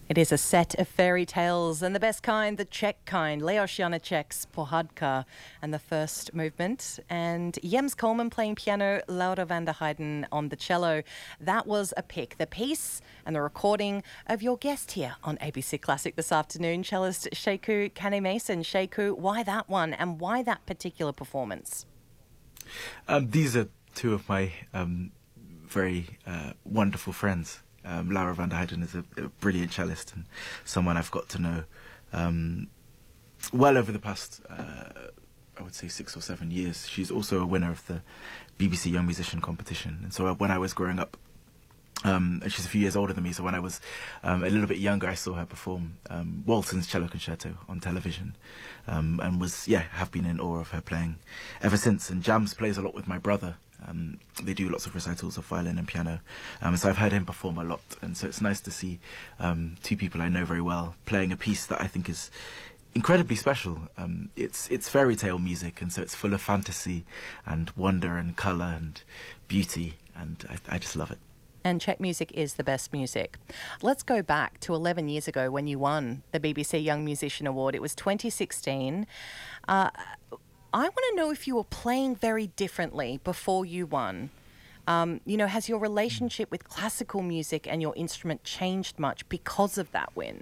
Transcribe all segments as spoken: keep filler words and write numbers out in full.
It is a set of fairy tales, and the best kind, the Czech kind, Leos Janáček's Pohádka, and the first movement, and Jens Coleman playing piano, Laura van der Heijden on the cello. That was a pick, the piece and the recording of your guest here on A B C Classic this afternoon, cellist Sekou Kane-Mason. Sekou, why that one, and why that particular performance? Um, these are two of my um, very uh, wonderful friends. Um, Laura van der Heijden is a, a brilliant cellist and someone I've got to know um, well over the past, uh, I would say, six or seven years. She's also a winner of the B B C Young Musician competition. And so when I was growing up, um, and she's a few years older than me, so when I was um, a little bit younger, I saw her perform um, Walton's Cello Concerto on television, um, and was, yeah, have been in awe of her playing ever since. And Jams plays a lot with my brother. Um, they do lots of recitals of violin and piano, um, so I've heard him perform a lot, and so it's nice to see um, two people I know very well playing a piece that I think is incredibly special. Um, it's it's fairy tale music, and so it's full of fantasy and wonder and colour and beauty, and I, I just love it. And Czech music is the best music. Let's go back to eleven years ago when you won the B B C Young Musician Award. It was twenty sixteen. Uh, I want to know if you were playing very differently before you won. Um, you know, has your relationship with classical music and your instrument changed much because of that win?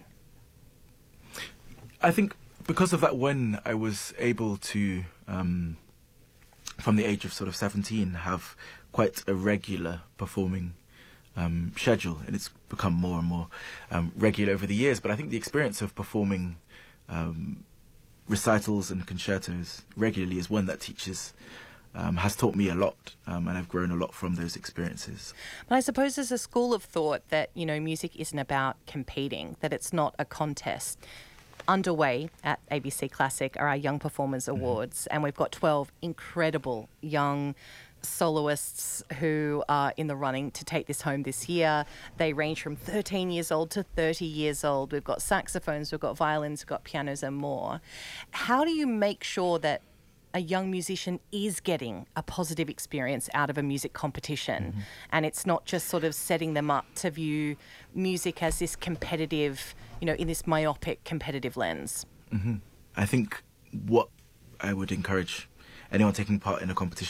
I think because of that win, I was able to, um, from the age of sort of seventeen, have quite a regular performing um, schedule, and it's become more and more um, regular over the years. But I think the experience of performing um, recitals and concertos regularly is one that teaches, um, has taught me a lot, um, and I've grown a lot from those experiences. But I suppose there's a school of thought that, you know, music isn't about competing, that it's not a contest. Underway at A B C Classic are our Young Performers Awards, mm-hmm. and we've got twelve incredible young soloists who are in the running to take this home this year. They range from thirteen years old to thirty years old. We've got saxophones, we've got violins, we've got pianos and more. How do you make sure that a young musician is getting a positive experience out of a music competition, mm-hmm. and it's not just sort of setting them up to view music as this competitive, you know, in this myopic competitive lens? Mm-hmm. I think what I would encourage anyone taking part in a competition